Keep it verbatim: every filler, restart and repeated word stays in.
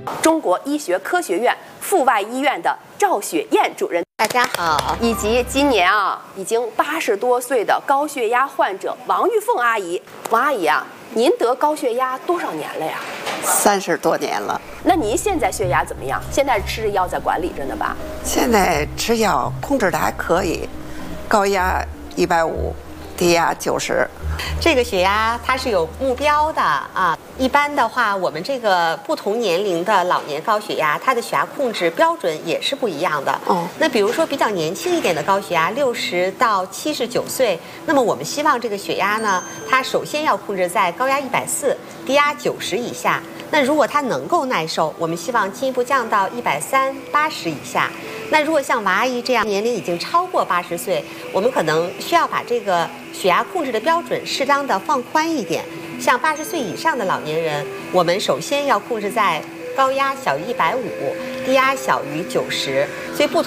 中国医学科学院阜外医院的赵雪燕主任。 大家好， 以及今年啊已经八十多岁的高血压患者王玉凤阿姨。王阿姨啊，您得高血压多少年了呀？ 三十多年了。 那您现在血压怎么样？现在吃着药在管理着呢吧？ 现在吃药控制的还可以，高压一百五，低压九十。 这个血压它是有目标的啊。一般的话，我们这个不同年龄的老年高血压，它的血压控制标准也是不一样的。 哦， 那比如说比较年轻一点的高血压，六十到七十九岁，那么我们希望这个血压呢，它首先要控制在高压一百四，低压九十以下。那如果它能够耐受，我们希望进一步降到一百三、八十以下。那如果像王阿姨这样年龄已经超过八十岁，我们可能需要把这个血压控制的标准适当的放宽一点。像八十岁以上的老年人，我们首先要控制在高压小于一百五，低压小于九十。所以不同